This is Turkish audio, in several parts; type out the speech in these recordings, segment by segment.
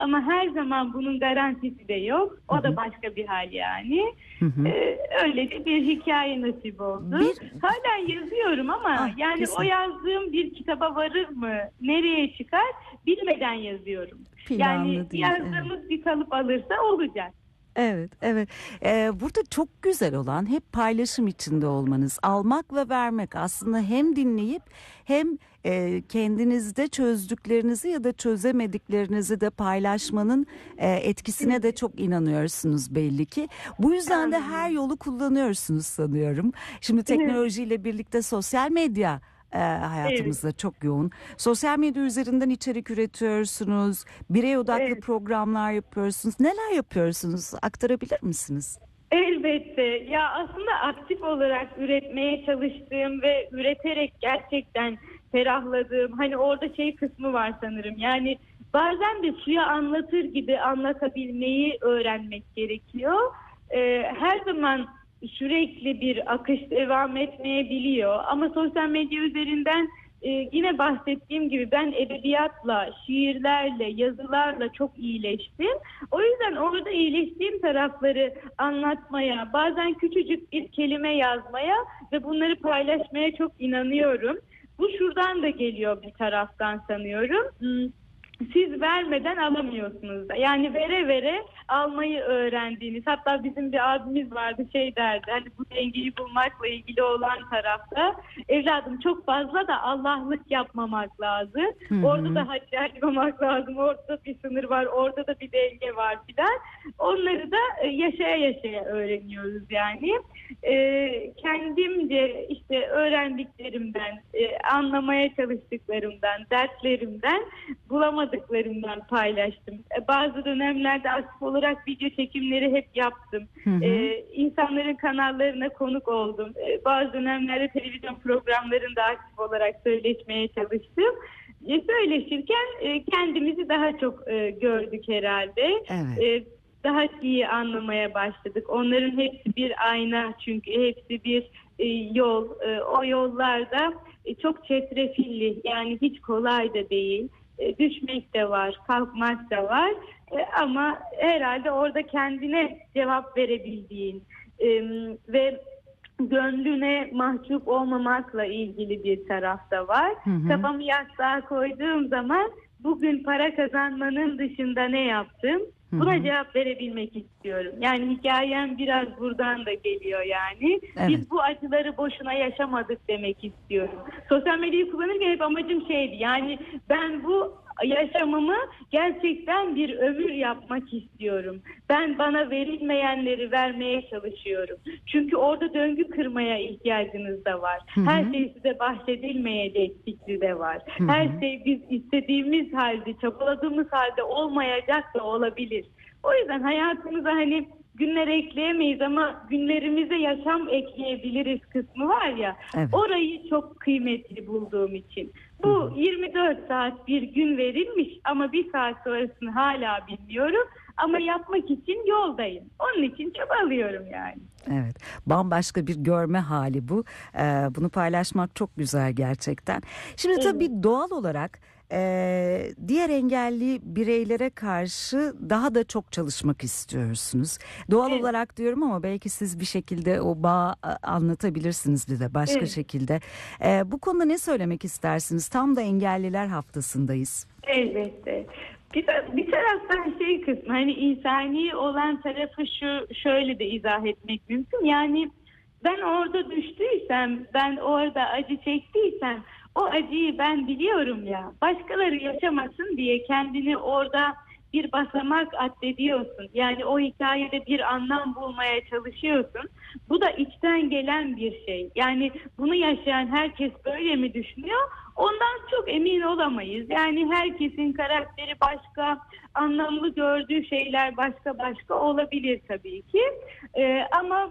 Ama her zaman bunun garantisi de yok. O da başka bir hal yani. Öyle bir hikaye nasip oldu. Hala yazıyorum ama yani o yazdığım bir kitaba varır mı? Nereye çıkar? Bilmeden yazıyorum. Yani yazdığımız bir kalıp alırsa olacak. Evet, evet. Burada çok güzel olan hep paylaşım içinde olmanız, almak ve vermek. Aslında hem dinleyip hem kendinizde çözdüklerinizi ya da çözemediklerinizi de paylaşmanın etkisine de çok inanıyorsunuz belli ki. Bu yüzden de her yolu kullanıyorsunuz sanıyorum. Şimdi teknolojiyle birlikte sosyal medya hayatımızda çok yoğun. Sosyal medya üzerinden içerik üretiyorsunuz. Birey odaklı programlar yapıyorsunuz. Neler yapıyorsunuz? Aktarabilir misiniz? Elbette. Ya aslında aktif olarak üretmeye çalıştığım ve üreterek gerçekten ferahladığım, hani orada şey kısmı var sanırım. Yani bazen de suya anlatır gibi anlatabilmeyi öğrenmek gerekiyor. Her zaman sürekli bir akış devam etmeyebiliyor. Ama sosyal medya üzerinden yine bahsettiğim gibi ben edebiyatla, şiirlerle, yazılarla çok iyileştim. O yüzden orada iyileştiğim tarafları anlatmaya, bazen küçücük bir kelime yazmaya ve bunları paylaşmaya çok inanıyorum. Bu şuradan da geliyor bir taraftan sanıyorum. Siz vermeden alamıyorsunuz da. Yani vere vere almayı öğrendiğiniz. Hatta bizim bir abimiz vardı şey derdi. Hani bu dengeyi bulmakla ilgili olan tarafta. Evladım çok fazla da Allah'lık yapmamak lazım. Orada da hacı yapmamak lazım. Orada bir sınır var. Orada da bir denge var filan. Onları da yaşaya yaşaya öğreniyoruz yani. Kendimce işte öğrendiklerimden, anlamaya çalıştıklarımdan, dertlerimden bulamadıklarımdan paylaştım. Bazı dönemlerde aktif olarak video çekimleri hep yaptım. İnsanların kanallarına konuk oldum. Bazı dönemlerde televizyon programlarında aktif olarak söyleşmeye çalıştım. Söyleşirken kendimizi daha çok gördük herhalde. Evet. Daha iyi anlamaya başladık. Onların hepsi bir ayna çünkü hepsi bir yol. O yollarda çok çetrefilli yani hiç kolay da değil. Düşmek de var, kalkmak da var ama herhalde orada kendine cevap verebildiğin ve gönlüne mahcup olmamakla ilgili bir tarafta var. Kafamı yastığa koyduğum zaman bugün para kazanmanın dışında ne yaptım? Buna cevap verebilmek istiyorum. Yani hikayem biraz buradan da geliyor yani. Evet. Biz bu acıları boşuna yaşamadık demek istiyorum. Sosyal medyayı kullanırken hep amacım şeydi. Yani ben bu yaşamımı gerçekten bir ömür yapmak istiyorum. Ben bana verilmeyenleri vermeye çalışıyorum. Çünkü orada döngü kırmaya ihtiyacınız da var. Her şey size bahsedilmeyecek fikri de var. Her şey biz istediğimiz halde, çabaladığımız halde olmayacak da olabilir. O yüzden hayatımıza hani günler ekleyemeyiz ama günlerimize yaşam ekleyebiliriz kısmı var ya. Evet. Orayı çok kıymetli bulduğum için. Bu 24 saat bir gün verilmiş ama bir saat sonrasını hala bilmiyorum. Ama yapmak için yoldayım. Onun için çabalıyorum yani. Evet, bambaşka bir görme hali bu. Bunu paylaşmak çok güzel gerçekten. Şimdi tabii doğal olarak diğer engelli bireylere karşı daha da çok çalışmak istiyorsunuz. Doğal olarak diyorum ama belki siz bir şekilde o bağı anlatabilirsiniz bize başka şekilde. Bu konuda ne söylemek istersiniz? Tam da Engelliler Haftası'ndayız. Elbette. Bir taraftan şey kısmı hani insani olan tarafı şöyle de izah etmek mümkün. Yani ben orada düştüysem, ben orada acı çektiysem o acıyı ben biliyorum ya. Başkaları yaşamasın diye kendini orada bir basamak addediyorsun. Yani o hikayede bir anlam bulmaya çalışıyorsun. Bu da içten gelen bir şey. Yani bunu yaşayan herkes böyle mi düşünüyor? Ondan çok emin olamayız. Yani herkesin karakteri başka, anlamlı gördüğü şeyler başka olabilir tabii ki. Ama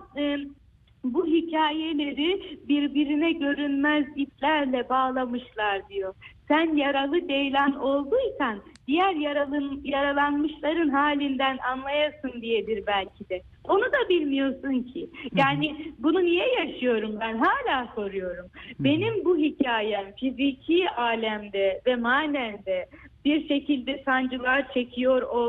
bu hikayeleri birbirine görünmez iplerle bağlamışlar diyor. Sen yaralı ceylan olduysan diğer yaralanmışların halinden anlayasın diyedir belki de. Onu da bilmiyorsun ki. Yani bunu niye yaşıyorum ben? Hala soruyorum. Benim bu hikayem fiziki alemde ve manen de bir şekilde sancılar çekiyor